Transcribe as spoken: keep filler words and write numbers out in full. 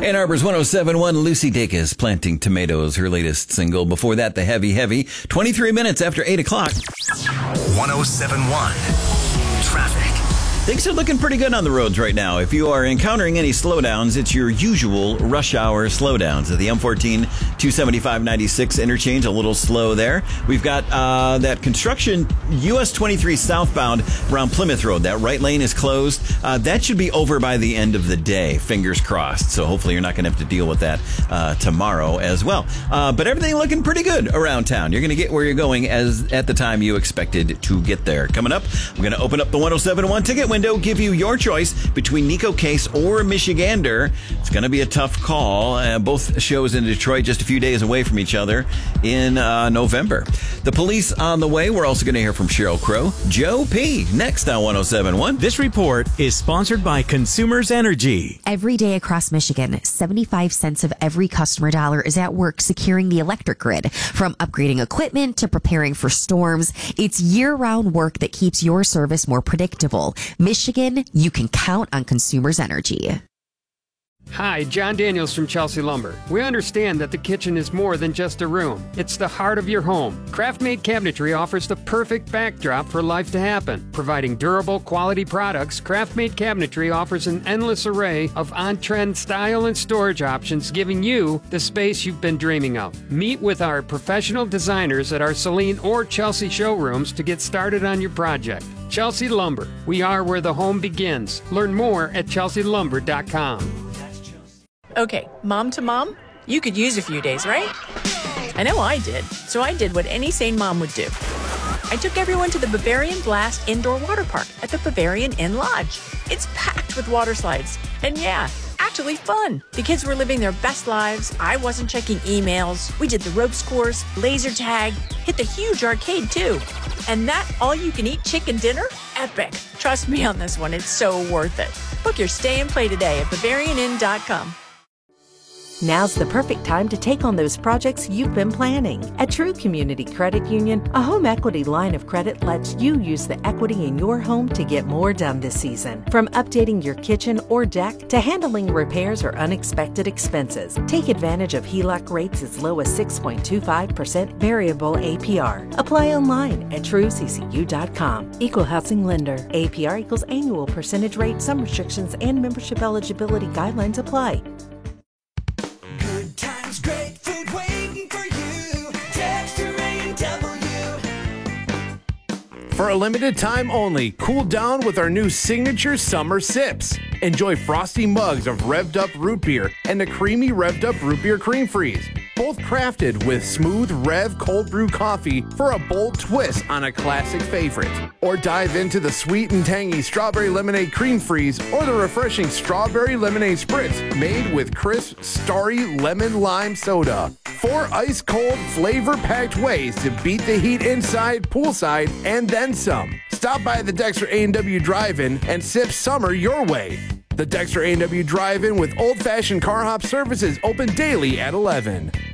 Ann Arbor's one oh seven point one, Lucy Dacus, Planting Tomatoes, her latest single. Before that, The Heavy Heavy, twenty-three minutes after eight o'clock. one oh seven point one, traffic. Things are looking pretty good on the roads right now. If you are encountering any slowdowns, it's your usual rush hour slowdowns. At the M fourteen two seventy-five ninety-six interchange, a little slow there. We've got uh, that construction U S twenty-three southbound around Plymouth Road. That right lane is closed. Uh, that should be over by the end of the day, fingers crossed. So hopefully you're not going to have to deal with that uh, tomorrow as well. Uh, but everything looking pretty good around town. You're going to get where you're going as at the time you expected to get there. Coming up, we're going to open up the one oh seven point one ticket window, give you your choice between Nico Case or Michigander. It's going to be a tough call. Uh, both shows in Detroit just a few days away from each other in uh, November. The Police on the way. We're also going to hear from Sheryl Crow. Joe P. next on one oh seven point one. This report is sponsored by Consumers Energy. Every day across Michigan, seventy-five cents of every customer dollar is at work securing the electric grid. From upgrading equipment to preparing for storms, it's year-round work that keeps your service more predictable. Michigan, you can count on Consumers Energy. Hi, John Daniels from Chelsea Lumber. We understand that the kitchen is more than just a room. It's the heart of your home. Craft-made cabinetry offers the perfect backdrop for life to happen. Providing durable, quality products, Craft-made cabinetry offers an endless array of on-trend style and storage options, giving you the space you've been dreaming of. Meet with our professional designers at our Saline or Chelsea showrooms to get started on your project. Chelsea Lumber. We are where the home begins. Learn more at chelsea lumber dot com. Okay, mom to mom, you could use a few days, right? I know I did, so I did what any sane mom would do. I took everyone to the Bavarian Blast Indoor Water Park at the Bavarian Inn Lodge. It's packed with water slides, and yeah, actually fun. The kids were living their best lives. I wasn't checking emails. We did the ropes course, laser tag, hit the huge arcade too. And that all-you-can-eat chicken dinner? Epic. Trust me on this one, it's so worth it. Book your stay and play today at bavarian inn dot com. Now's the perfect time to take on those projects you've been planning. At True Community Credit Union, a home equity line of credit lets you use the equity in your home to get more done this season. From updating your kitchen or deck to handling repairs or unexpected expenses. Take advantage of H E L O C rates as low as six point two five percent variable A P R. Apply online at true c c u dot com. Equal housing lender. A P R equals annual percentage rate. Some restrictions and membership eligibility guidelines apply. Times, great food waiting for you. Dexter A and W. For a limited time only, cool down with our new signature summer sips. Enjoy frosty mugs of revved up root beer and the creamy revved up root beer cream freeze. Both crafted with smooth Rev cold brew coffee for a bold twist on a classic favorite. Or dive into the sweet and tangy strawberry lemonade cream freeze or the refreshing strawberry lemonade spritz made with crisp, starry lemon lime soda. Four ice cold, flavor packed ways to beat the heat inside, poolside, and then some. Stop by the Dexter A and W Drive-In and sip summer your way. The Dexter A and W Drive-In with old-fashioned car hop services open daily at eleven.